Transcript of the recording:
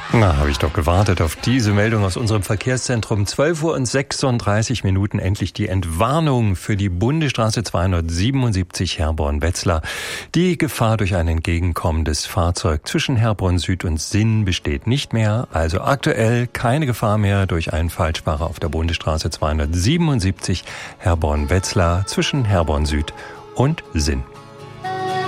Na, habe ich doch gewartet auf diese Meldung aus unserem Verkehrszentrum. 12:36 endlich die Entwarnung für die Bundesstraße 277 Herborn-Wetzlar. Die Gefahr durch ein entgegenkommendes Fahrzeug zwischen Herborn Süd und Sinn besteht nicht mehr. Also aktuell keine Gefahr mehr durch einen Falschfahrer auf der Bundesstraße 277 Herborn-Wetzlar zwischen Herborn Süd und Sinn.